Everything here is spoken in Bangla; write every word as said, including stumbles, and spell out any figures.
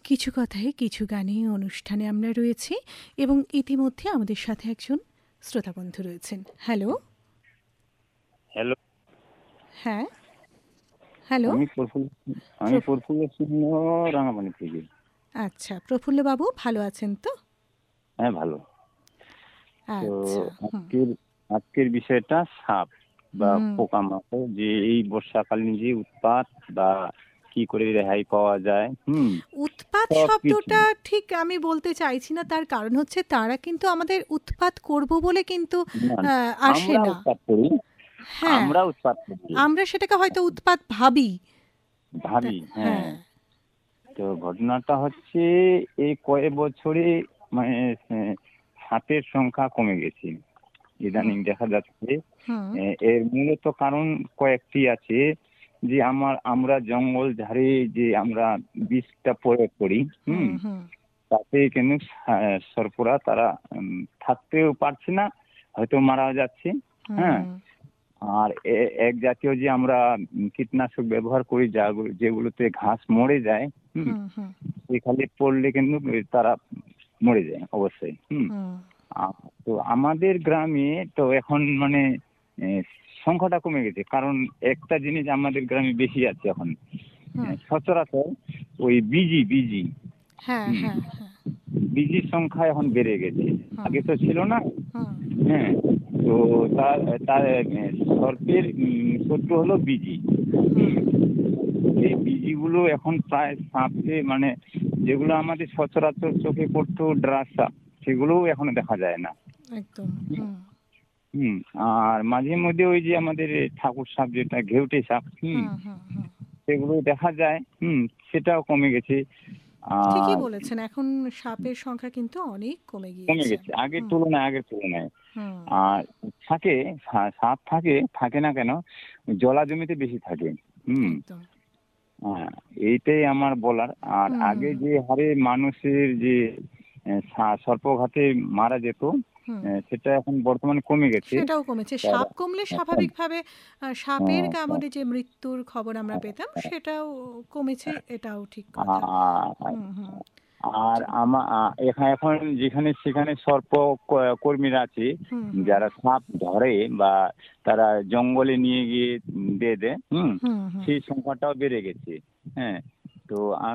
কিছু কথায় কিছু গানে অনুষ্ঠানে আমরা রয়েছি এবং ইতিমধ্যে আমাদের সাথে একজন শ্রোতা বন্ধু রয়েছেন। হ্যালো। হ্যালো। হ্যাঁ, হ্যালো। আমি প্রফুল্ল আমি প্রফ- প্রফুল্ল সিংহ, রাঙামাটি থেকে। আচ্ছা, প্রফুল্লবাবু ভালো আছেন তো? হ্যাঁ, ভালো। তো আচ্ছা। হুম আজকের আজকের বিষয়টা সাপ বা হুম পোকামাকড়, যে এই বর্ষাকালীন যে উৎপাত বা কি করে রেহাই পাওয়া যায়। হুম উৎপাত সব কিছু। শব্দটা ঠিক আমি বলতে চাইছি না, তার কারণ হচ্ছে তারা কিন্তু আমাদের উৎপাত করব বলে কিন্তু না, আহ, আসে আমরা না। উৎপাত করি। হ্যাঁ, আমরা উৎপাত করি, আমরা সেটাকে হয়তো উৎপাত ভাবি। তা- ভাবি। হ্যাঁ। হ্যাঁ। তো ঘটনাটা হচ্ছে, এই কয়েক বছরে মানে আহ, সাপের সংখ্যা কমে গেছে। হুম ইদানিং দেখা যাচ্ছে হুম এ- এর মূলত কারণ কয়েকটি আছে। যে আমার আমরা জঙ্গল ঝাড়ে যে আমরা বিষটা প্রয়োগ করি, হুম হুম হুম তাতে কিন্তু সা- সর্পরা তারা উম, থাকতেও পারছে না, হয়তো মারা যাচ্ছে। হ্যাঁ। হুম আর এ- এক জাতীয় যে আমরা উম, কীটনাশক ব্যবহার করি, যা যেগুলোতে ঘাস মরে যায়, হুম হুম হুম সেখানে পড়লে কিন্তু তারা মরে যায় অবশ্যই। হুম হুম আ- তো আমাদের গ্রামে তো এখন মানে এ, সংখ্যাটা কমে গেছে, কারণ একটা জিনিস আমাদের গ্রামে বেশি আছে এখন। এ, হুম। সচরাচর ওই বিজি বিজি হ্যাঁ হুম হ্যাঁ হ্যাঁ। বিজির সংখ্যা এখন বেড়ে গেছে, হুম আগে তো ছিল না। হুম হ্যাঁ। তো তার তার এ, সর্পের উম, শত্রু হলো বিজি। হুম। এই বিজিগুলো এখন প্রায় সাপে মানে যেগুলো আমাদের সচরাচর চোখে পড়তো ড্রাস সাপ, সেগুলোও এখন দেখা যায় না। একদম। হুম হুম আর মাঝে মধ্যে ওই যে আমাদের ঠাকুর সাপ, যেটা ঘেউটে সাপ, হুম হুম হুম হুম। সেগুলো দেখা যায়। হুম সেটাও কমে গেছে। ঠিকই আর বলেছেন, এখন সাপের সংখ্যা কিন্তু অনেক কমে কমে গিয়েছে। গেছে আগের হুম তুলনায় আগের তুলনায় হুম আর থাকে, সা- সাপ থাকে থাকে না কেন, জলা জমিতে বেশি থাকে। হুম একদম। হ্যাঁ, এইটাই আমার বলার। আর হুম আগে যে হারে মানুষের যে আহ, সা- সর্পঘাতে মারা যেত, হুম। আহ, সেটা এখন বর্তমানে কমে গেছে। সেটাও কমেছে, তার- সাপ কমলে এখন, স্বাভাবিকভাবে আহ, সাপের আহ, কামড়ে যে মৃত্যুর খবর আমরা পেতাম সেটাও কমেছে, এটাও ঠিক কথা। আহ, হুম হুম। আর আমা আ- এখা- এখন যেখানে সেখানে সর্প ক- কর্মীরা আছে, হুম হুম যারা সাপ ধরে বা তারা জঙ্গলে নিয়ে গিয়ে দিয়ে দেয়, হুম হুম হুম। সেই সংখ্যাটাও বেড়ে গেছে। হ্যাঁ। তো